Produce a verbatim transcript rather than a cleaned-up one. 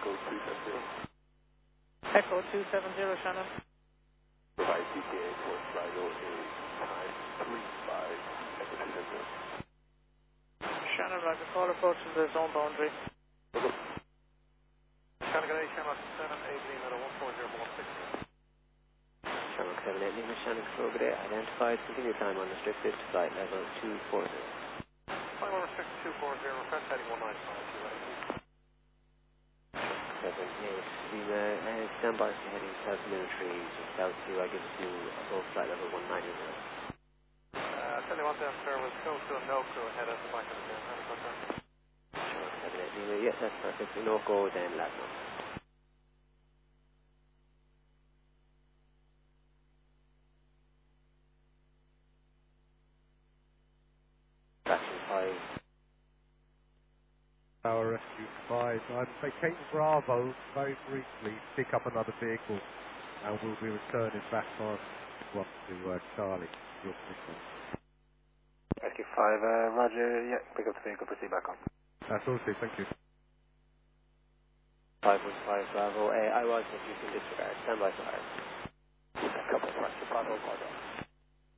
Echo two seven zero. Echo two seven zero, Shannon. Provide C T A for Sligo is time three five, Echo two seven zero. Shannon, Roger, call approaching the zone boundary. Shannon, good day, Shamrock seven eight Lima, one four zero one six. Shamrock seven eight Lima, Shannon Control, good day, identified, continue time unrestricted, flight level two four zero. Flight level restricted two four zero, request heading one nine five, you ready? seven eight Lima, and stand by for heading south military, just south to, I give you above flight level one nine zero. Uh, tell you what then, sir, was close to a no crew ahead of the back of the gun. Have a good time. Shamrock seven eight Lima, yes, that's perfect, no go, then last one. Traction five. Tower Rescue five. I'm vacating Bravo very briefly, pick up another vehicle, and we'll be returning back on what to uh, Charlie. Your permission. Rescue five, uh, Roger, yeah, pick up the vehicle, proceed back on. That's all, too. Thank you. five one five Bravo, uh, I was, but you can disregard, stand by for fire. Couple of Bravo, Bravo.